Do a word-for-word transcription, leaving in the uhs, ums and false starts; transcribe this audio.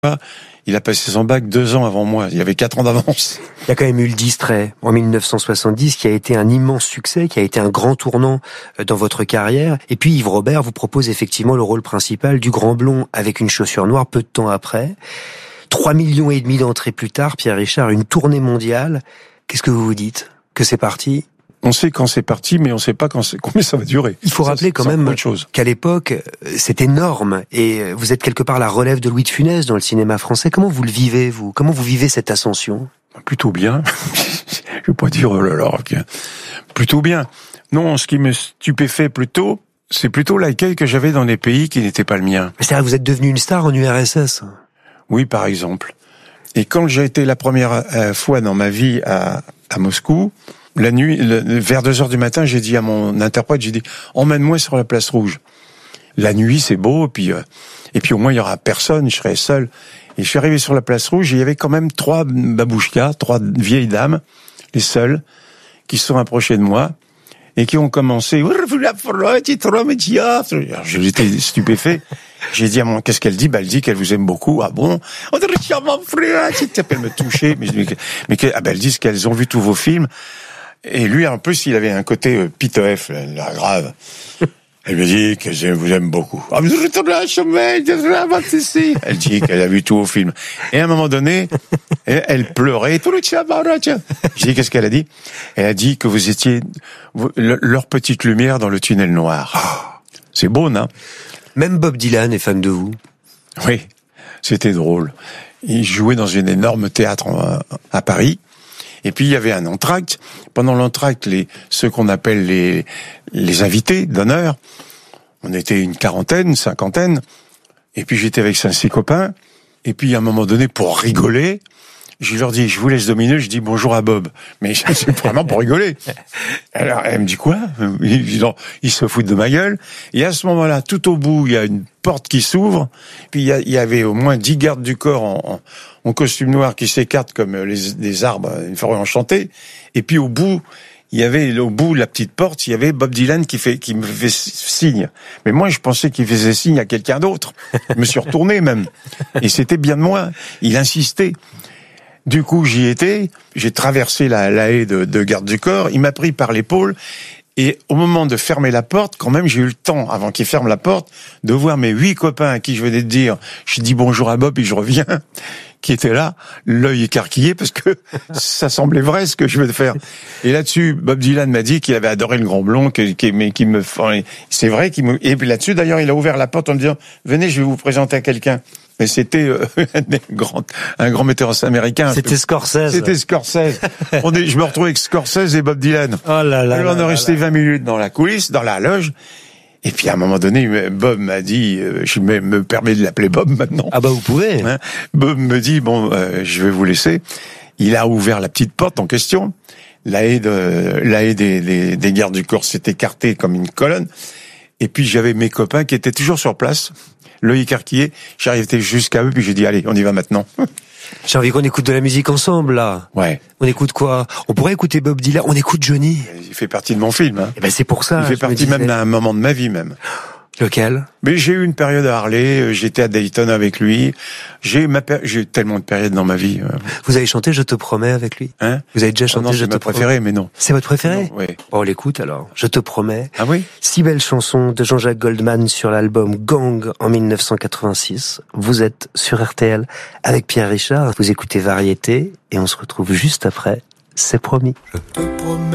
Il a passé son bac deux ans avant moi. Il y avait quatre ans d'avance. Il y a quand même eu Le Distrait en mille neuf cent soixante-dix qui a été un immense succès, qui a été un grand tournant dans votre carrière. Et puis Yves Robert vous propose effectivement le rôle principal du grand blond avec une chaussure noire peu de temps après. Trois millions et demi d'entrées plus tard, Pierre Richard, une tournée mondiale. Qu'est-ce que vous vous dites? Que c'est parti? On sait quand c'est parti, mais on sait pas quand c'est, combien ça va durer. Il faut ça, rappeler quand même qu'à l'époque, c'est énorme. Et vous êtes quelque part la relève de Louis de Funès dans le cinéma français. Comment vous le vivez, vous? Comment vous vivez cette ascension? Plutôt bien. Je vais pas dire, oh là là, plutôt bien. Non, ce qui me stupéfait plutôt, c'est plutôt l'accueil que j'avais dans les pays qui n'étaient pas le mien. C'est-à-dire que vous êtes devenu une star en U R S S? Oui, par exemple. Et quand j'ai été la première fois dans ma vie à, à Moscou, la nuit, le, vers deux heures du matin, j'ai dit à mon interprète, j'ai dit, emmène-moi sur la place rouge. La nuit, c'est beau, et puis, euh, et puis au moins il y aura personne, je serai seul. Et je suis arrivé sur la place rouge, et il y avait quand même trois babouchkas, trois vieilles dames, les seules, qui se sont approchées de moi, et qui ont commencé, j'étais stupéfait. J'ai dit à mon, qu'est-ce qu'elle dit? Bah, elle dit qu'elle vous aime beaucoup. Ah bon? Elle me toucher. Mais, mais, mais ah ben, elle dit qu'elles ont vu tous vos films. Et lui, en plus, il avait un côté euh, pitoef, là, là, grave. Elle me dit qu'elle vous aime beaucoup. Ah, vous retournez à chemin, elle dit qu'elle a vu tous vos films. Et à un moment donné, elle pleurait. Je dis, qu'est-ce qu'elle a dit? Elle a dit que vous étiez leur petite lumière dans le tunnel noir. C'est beau, non? Même Bob Dylan est fan de vous. Oui, c'était drôle. Il jouait dans un énorme théâtre à Paris. Et puis il y avait un entracte. Pendant l'entracte, les ceux qu'on appelle les les invités d'honneur, on était une quarantaine, une cinquantaine. Et puis j'étais avec cinq six copains. Et puis à un moment donné, pour rigoler, je leur dis, je vous laisse dominer, je dis bonjour à Bob. Mais c'est vraiment pour rigoler. Alors, elle me dit quoi? Il se fout de ma gueule. Et à ce moment-là, tout au bout, il y a une porte qui s'ouvre. Puis il y avait au moins dix gardes du corps en, en, en costume noir qui s'écartent comme les, des arbres, une forêt enchantée. Et puis au bout, il y avait, au bout de la petite porte, il y avait Bob Dylan qui fait, qui me fait signe. Mais moi, je pensais qu'il faisait signe à quelqu'un d'autre. Je me suis retourné même. Et c'était bien de moi. Il insistait. Du coup, j'y étais, j'ai traversé la, la haie de, de garde du corps, il m'a pris par l'épaule, et au moment de fermer la porte, quand même, j'ai eu le temps, avant qu'il ferme la porte, de voir mes huit copains à qui je venais de dire, je dis bonjour à Bob et je reviens, qui étaient là, l'œil écarquillé, parce que ça semblait vrai ce que je venais de faire. Et là-dessus, Bob Dylan m'a dit qu'il avait adoré le grand blond, qui, qui, mais qui me, c'est vrai qu'il me, et puis là-dessus, d'ailleurs, il a ouvert la porte en me disant, venez, je vais vous présenter à quelqu'un. Mais c'était euh, un grand, un grand metteur américain. C'était Scorsese. C'était Scorsese. On est, je me retrouvais avec Scorsese et Bob Dylan. Oh là là. Alors on est resté vingt minutes dans la coulisse, dans la loge. Et puis à un moment donné, Bob m'a dit, euh, je me, me permets de l'appeler Bob maintenant. Ah bah vous pouvez. Hein, Bob me dit, bon, euh, je vais vous laisser. Il a ouvert la petite porte en question. La haie, de, la haie des, des, des gardes du corps s'est écartée comme une colonne. Et puis j'avais mes copains qui étaient toujours sur place. L'œil écarquillé, j'arrivais jusqu'à eux, puis j'ai dit, allez, on y va maintenant. J'ai envie qu'on écoute de la musique ensemble, là. Ouais. On écoute quoi? On pourrait écouter Bob Dylan, on écoute Johnny. Il fait partie de mon film, hein. Et ben c'est pour ça. Il fait partie même d'un moment de ma vie, même. Lequel? Mais j'ai eu une période à Harley, j'étais à Dayton avec lui. J'ai ma péri- j'ai eu tellement de périodes dans ma vie. Vous avez chanté Je te promets avec lui? Hein? Vous avez déjà chanté oh non, Je te promets? C'est ma préférée, mais non. C'est votre préférée? Oui. Bon, on l'écoute alors. Je te promets. Ah oui? Si belle chanson de Jean-Jacques Goldman sur l'album Gang en mille neuf cent quatre-vingt-six. Vous êtes sur R T L avec Pierre Richard. Vous écoutez Variété et on se retrouve juste après. C'est promis. Je te promets.